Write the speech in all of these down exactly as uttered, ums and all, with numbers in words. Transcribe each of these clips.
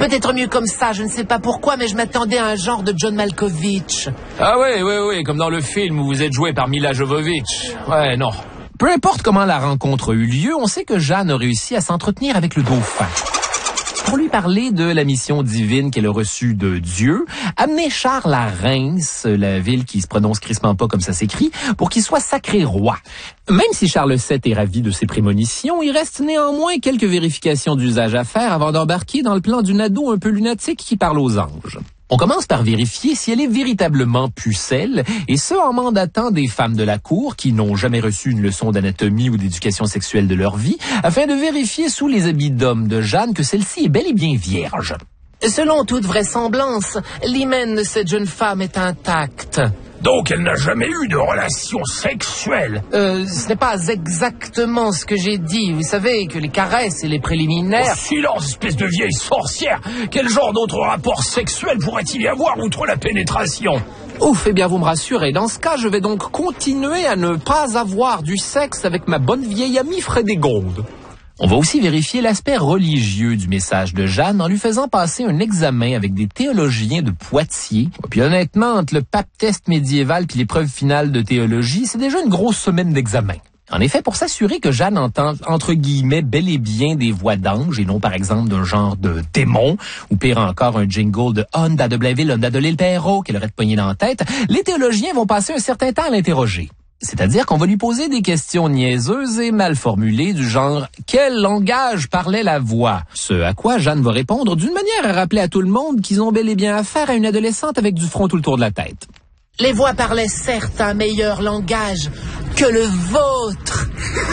Peut-être mieux comme ça, je ne sais pas pourquoi, mais je m'attendais à un genre de John Malkovich. Ah oui, oui, oui, comme dans le film où vous êtes joué par Mila Jovovich. Ouais, non. Peu importe comment la rencontre eut lieu, on sait que Jeanne a réussi à s'entretenir avec le dauphin. Pour lui parler de la mission divine qu'elle a reçue de Dieu, amener Charles à Reims, la ville qui se prononce crissement pas comme ça s'écrit, pour qu'il soit sacré roi. Même si Charles sept est ravi de ses prémonitions, il reste néanmoins quelques vérifications d'usage à faire avant d'embarquer dans le plan d'une ado un peu lunatique qui parle aux anges. On commence par vérifier si elle est véritablement pucelle, et ce en mandatant des femmes de la cour qui n'ont jamais reçu une leçon d'anatomie ou d'éducation sexuelle de leur vie, afin de vérifier sous les habits d'homme de Jeanne que celle-ci est bel et bien vierge. Selon toute vraisemblance, l'hymen de cette jeune femme est intact. Donc elle n'a jamais eu de relation sexuelle. Euh, ce n'est pas exactement ce que j'ai dit. Vous savez que les caresses et les préliminaires... Oh, silence, espèce de vieille sorcière. Quel genre d'autre rapport sexuel pourrait-il y avoir outre la pénétration? Ouf, eh bien vous me rassurez. Dans ce cas, je vais donc continuer à ne pas avoir du sexe avec ma bonne vieille amie Frédégonde. On va aussi vérifier l'aspect religieux du message de Jeanne en lui faisant passer un examen avec des théologiens de Poitiers. Puis honnêtement, entre le pape test médiéval puis l'épreuve finale de théologie, c'est déjà une grosse semaine d'examen. En effet, pour s'assurer que Jeanne entend, entre guillemets, bel et bien des voix d'ange et non, par exemple, d'un genre de démon, ou pire encore, un jingle de Honda de Blainville, Honda de l'île Perrault qu'elle aurait de poigner dans la tête, les théologiens vont passer un certain temps à l'interroger. C'est-à-dire qu'on va lui poser des questions niaiseuses et mal formulées du genre « Quel langage parlait la voix ?» Ce à quoi Jeanne va répondre d'une manière à rappeler à tout le monde qu'ils ont bel et bien affaire à une adolescente avec du front tout le tour de la tête. Les voix parlaient certes un meilleur langage que le vôtre.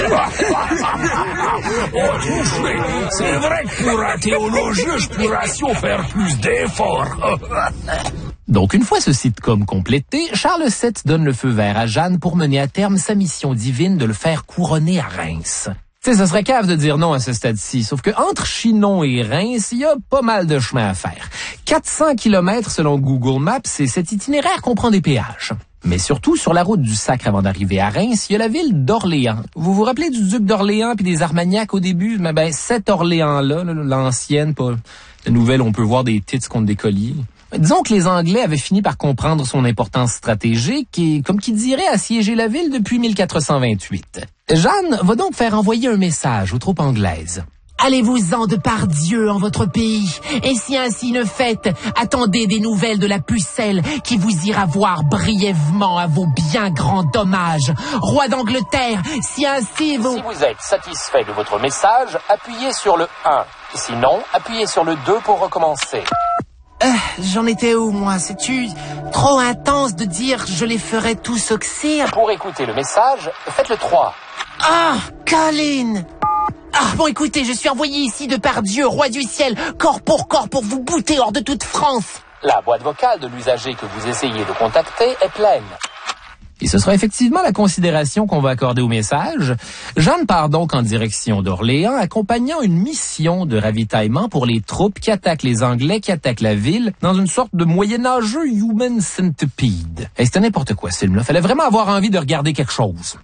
Oh, c'est vrai que pour un théologien, je pourrais assurer faire plus d'efforts. Donc, une fois ce sitcom complété, Charles sept donne le feu vert à Jeanne pour mener à terme sa mission divine de le faire couronner à Reims. Tu sais, ça serait cave de dire non à ce stade-ci, sauf que entre Chinon et Reims, il y a pas mal de chemin à faire. quatre cents kilomètres selon Google Maps, et cet itinéraire comprend des péages. Mais surtout, sur la route du Sacre avant d'arriver à Reims, il y a la ville d'Orléans. Vous vous rappelez du duc d'Orléans puis des Armagnacs au début? Mais ben, cet Orléans-là, l'ancienne, pas la nouvelle, on peut voir des titres contre des colliers. Disons que les Anglais avaient fini par comprendre son importance stratégique et, comme qui dirait, assiéger la ville depuis mille quatre cent vingt-huit. Jeanne va donc faire envoyer un message aux troupes anglaises. Allez-vous-en de par Dieu en votre pays, et si ainsi ne faites, attendez des nouvelles de la pucelle qui vous ira voir brièvement à vos bien grands dommages. Roi d'Angleterre, si ainsi vous... Si vous êtes satisfait de votre message, appuyez sur le un. Sinon, appuyez sur le deux pour recommencer. Euh, j'en étais où, moi? C'est-tu trop intense de dire je les ferai tous oxyre? Pour écouter le message, faites le trois. Ah, Colin! Ah, bon, écoutez, je suis envoyé ici de par Dieu, roi du ciel, corps pour corps, pour vous bouter hors de toute France. La boîte vocale de l'usager que vous essayez de contacter est pleine. Et ce sera effectivement la considération qu'on va accorder au message. Jeanne part donc en direction d'Orléans, accompagnant une mission de ravitaillement pour les troupes qui attaquent les Anglais, qui attaquent la ville, dans une sorte de moyenâgeux human centipede. Et c'était n'importe quoi, ce film-là. Fallait vraiment avoir envie de regarder quelque chose.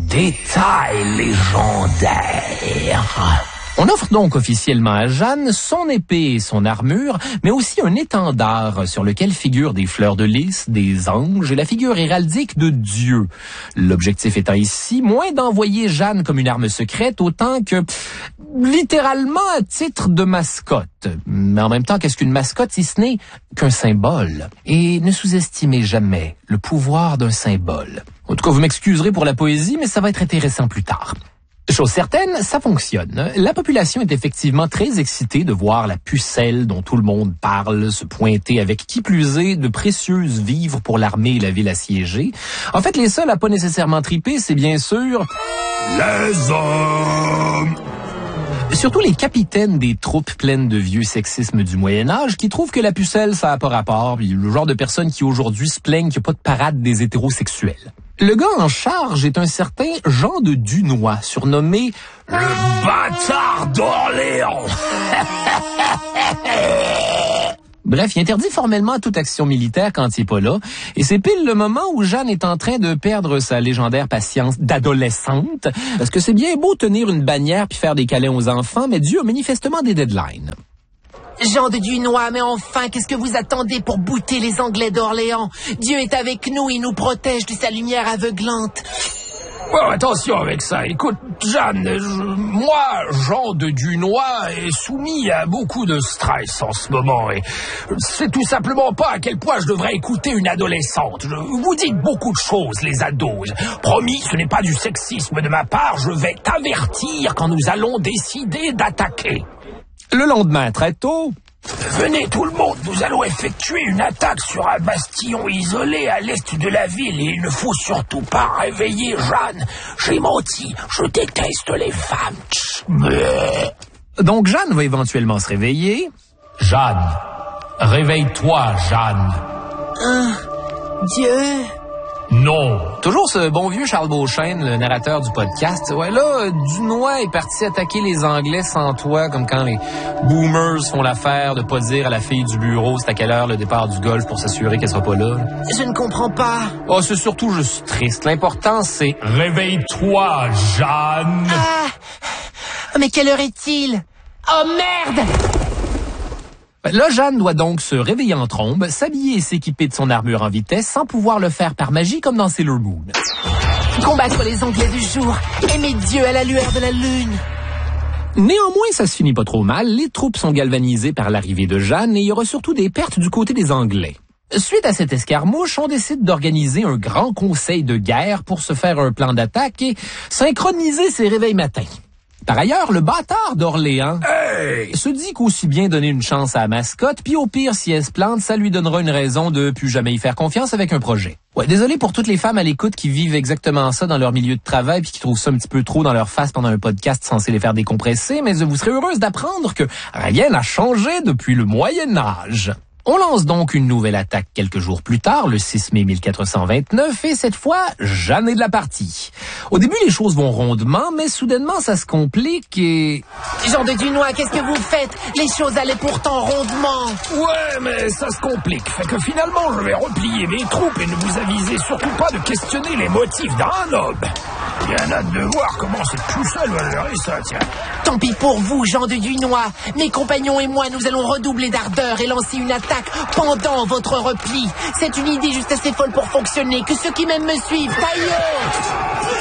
Détail légendaire. On offre donc officiellement à Jeanne son épée et son armure, mais aussi un étendard sur lequel figurent des fleurs de lys, des anges et la figure héraldique de Dieu. L'objectif étant ici moins d'envoyer Jeanne comme une arme secrète, autant que littéralement à titre de mascotte. Mais en même temps, qu'est-ce qu'une mascotte si ce n'est qu'un symbole? Et ne sous-estimez jamais le pouvoir d'un symbole. En tout cas, vous m'excuserez pour la poésie, mais ça va être intéressant plus tard. Chose certaine, ça fonctionne. La population est effectivement très excitée de voir la pucelle dont tout le monde parle se pointer avec qui plus est de précieuses vivres pour l'armée et la ville assiégée. En fait, les seuls à pas nécessairement triper, c'est bien sûr... les hommes! Surtout les capitaines des troupes pleines de vieux sexisme du Moyen-Âge qui trouvent que la pucelle, ça n'a pas rapport, puis le genre de personnes qui aujourd'hui se plaignent qu'il n'y a pas de parade des hétérosexuels. Le gars en charge est un certain Jean de Dunois, surnommé le bâtard d'Orléans. Bref, il interdit formellement toute action militaire quand il n'est pas là, et c'est pile le moment où Jeanne est en train de perdre sa légendaire patience d'adolescente, parce que c'est bien beau tenir une bannière puis faire des câlins aux enfants, mais Dieu a manifestement des deadlines. Jean de Dunois, mais enfin, qu'est-ce que vous attendez pour bouter les Anglais d'Orléans? Dieu est avec nous, il nous protège de sa lumière aveuglante. Oh, attention avec ça. Écoute, Jeanne, je, moi, Jean de Dunois, est soumis à beaucoup de stress en ce moment. Et c'est tout simplement pas à quel point je devrais écouter une adolescente. Je, vous dites beaucoup de choses, les ados. Promis, ce n'est pas du sexisme de ma part. Je vais t'avertir quand nous allons décider d'attaquer. Le lendemain, très tôt... Venez tout le monde, nous allons effectuer une attaque sur un bastion isolé à l'est de la ville et il ne faut surtout pas réveiller Jeanne. J'ai menti, je déteste les femmes. Donc Jeanne va éventuellement se réveiller. Jeanne, réveille-toi, Jeanne. Ah, Dieu... Non. Toujours ce bon vieux Charles Beauchesne, le narrateur du podcast. Ouais, là, Dunois est parti attaquer les Anglais sans toi, comme quand les boomers font l'affaire de pas dire à la fille du bureau c'est à quelle heure le départ du golf pour s'assurer qu'elle sera pas là. Je ne comprends pas. Oh, c'est surtout juste triste. L'important, c'est... Réveille-toi, Jeanne. Ah! Mais quelle heure est-il? Oh merde! Là, Jeanne doit donc se réveiller en trombe, s'habiller et s'équiper de son armure en vitesse sans pouvoir le faire par magie comme dans Sailor Moon. Combattre les Anglais du jour, aimer Dieu à la lueur de la lune. Néanmoins, ça se finit pas trop mal. Les troupes sont galvanisées par l'arrivée de Jeanne et il y aura surtout des pertes du côté des Anglais. Suite à cette escarmouche, on décide d'organiser un grand conseil de guerre pour se faire un plan d'attaque et synchroniser ses réveils matins. Par ailleurs, le bâtard d'Orléans hey! se dit qu'aussi bien donner une chance à la mascotte, puis au pire, si elle se plante, ça lui donnera une raison de plus jamais y faire confiance avec un projet. Ouais, désolé pour toutes les femmes à l'écoute qui vivent exactement ça dans leur milieu de travail puis qui trouvent ça un petit peu trop dans leur face pendant un podcast censé les faire décompresser, mais vous serez heureuse d'apprendre que rien n'a changé depuis le Moyen Âge. On lance donc une nouvelle attaque quelques jours plus tard, le six mai mille quatre cent vingt-neuf, et cette fois, Jeanne est de la partie. Au début, les choses vont rondement, mais soudainement, ça se complique et... Jean de Dunois, qu'est-ce que vous faites? Les choses allaient pourtant rondement. Ouais, mais ça se complique. Fait que finalement, je vais replier mes troupes et ne vous avisez surtout pas de questionner les motifs d'un homme. Bien hâte de voir comment cette pucelle va gérer ça, tiens. Tant pis pour vous, Jean de Dunois. Mes compagnons et moi, nous allons redoubler d'ardeur et lancer une attaque pendant votre repli. C'est une idée juste assez folle pour fonctionner. Que ceux qui m'aiment me suivent. Tailleux!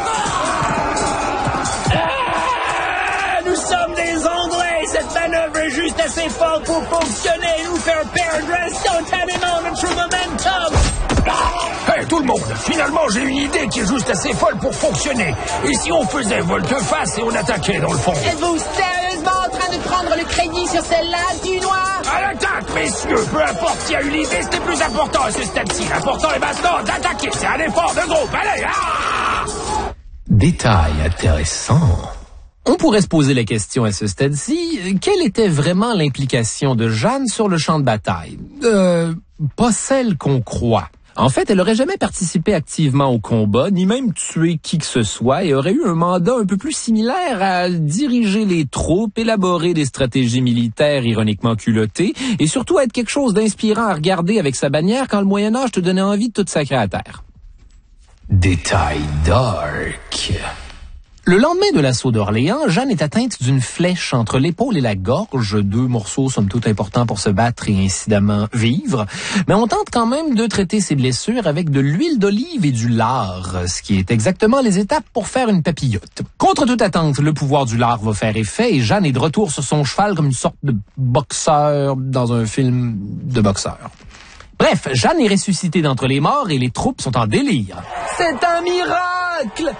Ah, nous sommes des Anglais. Cette manœuvre est juste assez forte pour fonctionner. Nous faire perdre instantanément notre momentum. Hey, tout le monde, finalement j'ai une idée qui est juste assez folle pour fonctionner. Et si on faisait volte-face et on attaquait dans le fond? Êtes-vous sérieusement en train de prendre le crédit sur celle-là, Dunois? À l'attaque, messieurs. Peu importe qui a eu l'idée, c'était plus important à ce stade-ci. L'important est maintenant d'attaquer. C'est un effort de groupe. Allez, ah! Détail intéressant. On pourrait se poser la question à ce stade-ci, quelle était vraiment l'implication de Jeanne sur le champ de bataille? Euh, pas celle qu'on croit. En fait, elle aurait jamais participé activement au combat, ni même tué qui que ce soit, et aurait eu un mandat un peu plus similaire à diriger les troupes, élaborer des stratégies militaires ironiquement culottées, et surtout être quelque chose d'inspirant à regarder avec sa bannière quand le Moyen-Âge te donnait envie de tout sacrer à terre. Détail dark. Le lendemain de l'assaut d'Orléans, Jeanne est atteinte d'une flèche entre l'épaule et la gorge, deux morceaux somme toute importants pour se battre et incidemment vivre. Mais on tente quand même de traiter ses blessures avec de l'huile d'olive et du lard, ce qui est exactement les étapes pour faire une papillote. Contre toute attente, le pouvoir du lard va faire effet et Jeanne est de retour sur son cheval comme une sorte de boxeur dans un film de boxeur. Bref, Jeanne est ressuscitée d'entre les morts et les troupes sont en délire. C'est un miracle!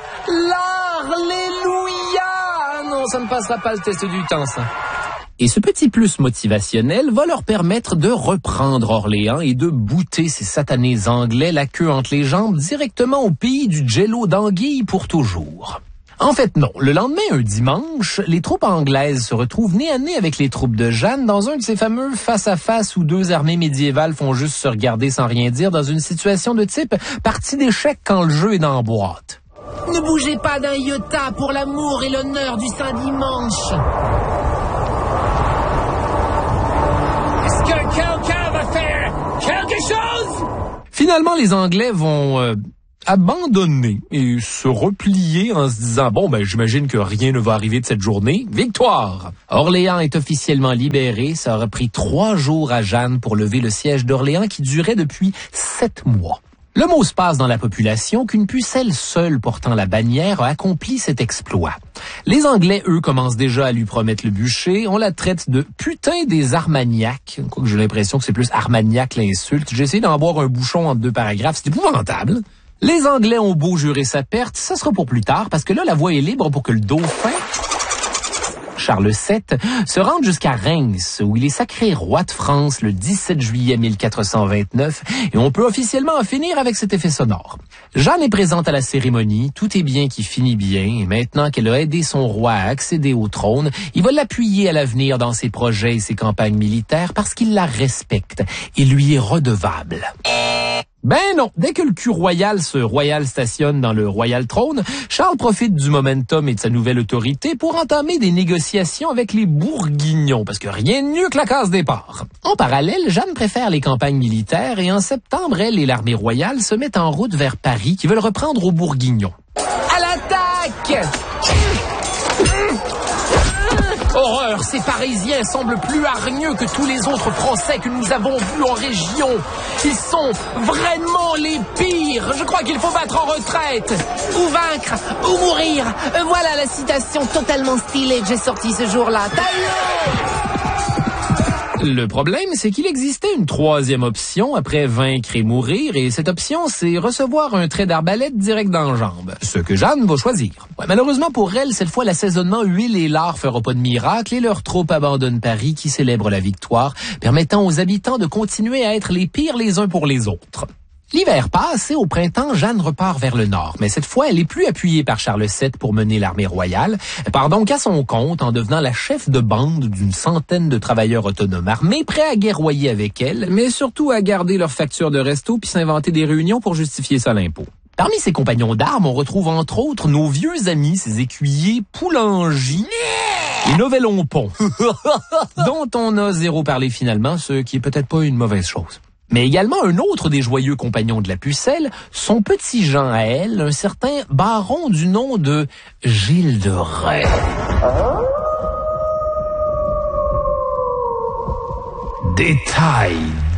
Alléluia! Non, ça ne passera pas le test du temps, ça. Et ce petit plus motivationnel va leur permettre de reprendre Orléans et de bouter ces satanés anglais la queue entre les jambes directement au pays du jello d'anguille pour toujours. En fait, non. Le lendemain, un dimanche, les troupes anglaises se retrouvent nez à nez avec les troupes de Jeanne dans un de ces fameux face-à-face où deux armées médiévales font juste se regarder sans rien dire dans une situation de type partie d'échecs quand le jeu est dans la boîte. Ne bougez pas d'un iota pour l'amour et l'honneur du Saint-Dimanche. Est-ce que quelqu'un va faire quelque chose? Finalement, les Anglais vont... Euh, abandonner et se replier en se disant « Bon, ben j'imagine que rien ne va arriver de cette journée. Victoire! » Orléans est officiellement libéré. Ça aura pris trois jours à Jeanne pour lever le siège d'Orléans qui durait depuis sept mois. Le mot se passe dans la population qu'une pucelle seule portant la bannière a accompli cet exploit. Les Anglais, eux, commencent déjà à lui promettre le bûcher. On la traite de « putain des Armagnacs ». Quoique j'ai l'impression que c'est plus Armagnac l'insulte. J'ai essayé d'en boire un bouchon entre deux paragraphes. C'est épouvantable. Les Anglais ont beau jurer sa perte, ça sera pour plus tard, parce que là, la voie est libre pour que le dauphin, Charles sept, se rende jusqu'à Reims, où il est sacré roi de France le dix-sept juillet mille quatre cent vingt-neuf, et on peut officiellement en finir avec cet effet sonore. Jeanne est présente à la cérémonie, tout est bien qui finit bien, et maintenant qu'elle a aidé son roi à accéder au trône, il va l'appuyer à l'avenir dans ses projets et ses campagnes militaires parce qu'il la respecte et lui est redevable. Ben non, dès que le cul royal se royal stationne dans le royal trône, Charles profite du momentum et de sa nouvelle autorité pour entamer des négociations avec les Bourguignons, parce que rien de mieux que la case départ. En parallèle, Jeanne préfère les campagnes militaires et en septembre, elle et l'armée royale se mettent en route vers Paris qui veulent reprendre aux Bourguignons. À l'attaque! Horreur, ces Parisiens semblent plus hargneux que tous les autres Français que nous avons vus en région. Ils sont vraiment les pires. Je crois qu'il faut battre en retraite. Ou vaincre, ou mourir. Voilà la citation totalement stylée que j'ai sortie ce jour-là. Taillot! Le problème, c'est qu'il existait une troisième option après vaincre et mourir, et cette option, c'est recevoir un trait d'arbalète direct dans la jambe. Ce que Jeanne va choisir. Ouais, malheureusement pour elle, cette fois, l'assaisonnement huile et lard fera pas de miracle, et leur troupe abandonne Paris qui célèbre la victoire, permettant aux habitants de continuer à être les pires les uns pour les autres. L'hiver passe et au printemps, Jeanne repart vers le nord. Mais cette fois, elle est plus appuyée par Charles sept pour mener l'armée royale. Elle part donc à son compte en devenant la chef de bande d'une centaine de travailleurs autonomes armés prêts à guerroyer avec elle, mais surtout à garder leur facture de resto puis s'inventer des réunions pour justifier ça à l'impôt. Parmi ses compagnons d'armes, on retrouve entre autres nos vieux amis, ses écuyers Poulengy et Novellon-Pont, dont on a zéro parlé finalement, ce qui est peut-être pas une mauvaise chose. Mais également un autre des joyeux compagnons de la pucelle, son petit Jean à elle, un certain baron du nom de Gilles de Rais. Détail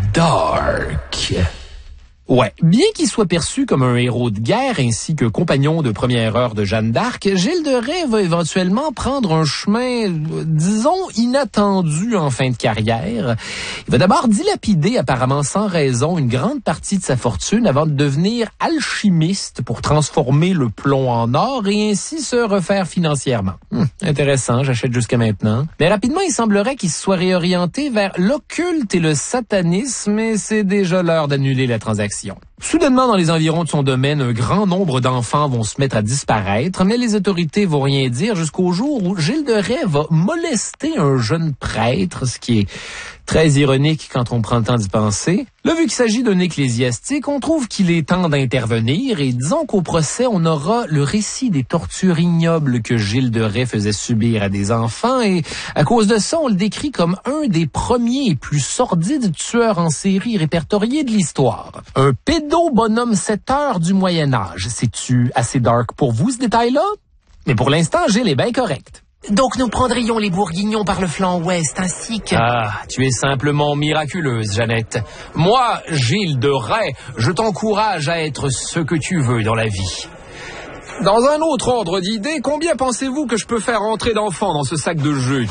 dark. Ouais, bien qu'il soit perçu comme un héros de guerre ainsi que compagnon de première heure de Jeanne d'Arc, Gilles de Rais va éventuellement prendre un chemin, disons, inattendu en fin de carrière. Il va d'abord dilapider, apparemment sans raison, une grande partie de sa fortune avant de devenir alchimiste pour transformer le plomb en or et ainsi se refaire financièrement. Hum, intéressant, j'achète jusqu'à maintenant. Mais rapidement, il semblerait qu'il se soit réorienté vers l'occulte et le satanisme et c'est déjà l'heure d'annuler la transaction. Soudainement, dans les environs de son domaine, un grand nombre d'enfants vont se mettre à disparaître, mais les autorités vont rien dire jusqu'au jour où Gilles de Rais va molester un jeune prêtre, ce qui est très ironique quand on prend le temps d'y penser. Là, vu qu'il s'agit d'un ecclésiastique, on trouve qu'il est temps d'intervenir et disons qu'au procès, on aura le récit des tortures ignobles que Gilles de Rais faisait subir à des enfants et à cause de ça, on le décrit comme un des premiers et plus sordides tueurs en série répertoriés de l'histoire. Un pédo-bonhomme sept heures du Moyen-Âge. C'est-tu assez dark pour vous, ce détail-là? Mais pour l'instant, Gilles est bien correct. Donc nous prendrions les Bourguignons par le flanc ouest, ainsi que... Ah, tu es simplement miraculeuse, Jeannette. Moi, Gilles de Rais, je t'encourage à être ce que tu veux dans la vie. Dans un autre ordre d'idées, combien pensez-vous que je peux faire entrer d'enfants dans ce sac de jus?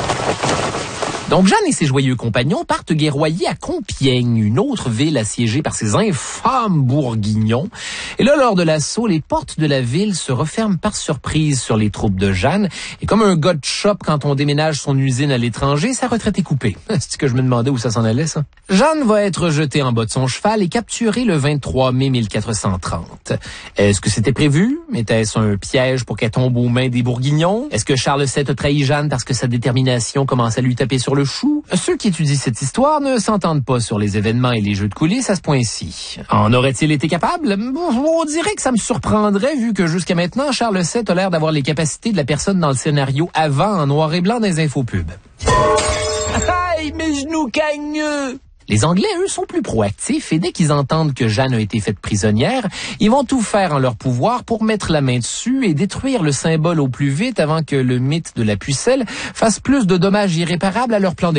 Donc Jeanne et ses joyeux compagnons partent guerroyer à Compiègne, une autre ville assiégée par ces infâmes Bourguignons. Et là, lors de l'assaut, les portes de la ville se referment par surprise sur les troupes de Jeanne. Et comme un gars de shop, quand on déménage son usine à l'étranger, sa retraite est coupée. C'est ce que je me demandais où ça s'en allait, ça. Jeanne va être jetée en bas de son cheval et capturée le vingt-trois mai mille quatre cent trente. Est-ce que c'était prévu? Était-ce un piège pour qu'elle tombe aux mains des Bourguignons? Est-ce que Charles sept a trahi Jeanne parce que sa détermination commence à lui taper sur le chou? Ceux qui étudient cette histoire ne s'entendent pas sur les événements et les jeux de coulisses à ce point-ci. En aurait-il été capable? On dirait que ça me surprendrait vu que jusqu'à maintenant, Charles sept a l'air d'avoir les capacités de la personne dans le scénario avant en noir et blanc dans les infopubs. Aïe, mes genoux cagneux! Les Anglais, eux, sont plus proactifs et dès qu'ils entendent que Jeanne a été faite prisonnière, ils vont tout faire en leur pouvoir pour mettre la main dessus et détruire le symbole au plus vite avant que le mythe de la pucelle fasse plus de dommages irréparables à leur plan